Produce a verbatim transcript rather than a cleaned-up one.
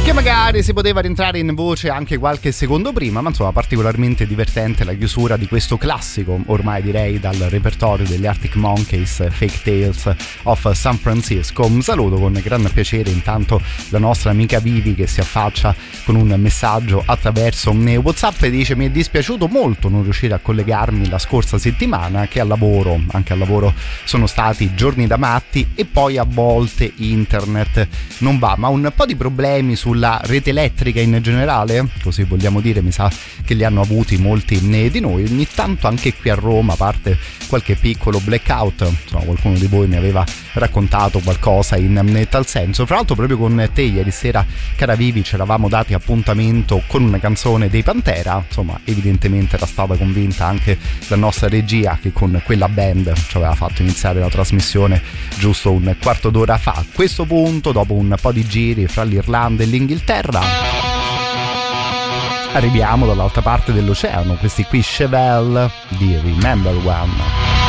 che magari si poteva rientrare in voce anche qualche secondo prima, ma insomma particolarmente divertente la chiusura di questo classico, ormai direi dal repertorio degli Arctic Monkeys, Fake Tales of San Francisco. Un saluto con grande piacere intanto la nostra amica Vivi che si affaccia con un messaggio attraverso WhatsApp e dice: mi è dispiaciuto molto non riuscire a collegarmi la scorsa settimana, che al lavoro, anche al lavoro sono stati giorni da matti e poi a volte internet non va, ma un po' di problemi sulla rete elettrica in generale, così vogliamo dire, mi sa che li hanno avuti molti di noi. Ogni tanto anche qui a Roma, a parte qualche piccolo blackout, insomma qualcuno di voi mi aveva raccontato qualcosa in tal senso. Fra l'altro proprio con te ieri sera, cara Vivi, ci eravamo dati appuntamento con una canzone dei Pantera, insomma evidentemente era stata convinta anche la nostra regia che con quella band ci aveva fatto iniziare la trasmissione giusto un quarto d'ora fa. A questo punto, dopo un po' di giri fra l'Irlanda e l'Inghilterra, arriviamo dall'altra parte dell'oceano, questi qui Chevelle di Remember When.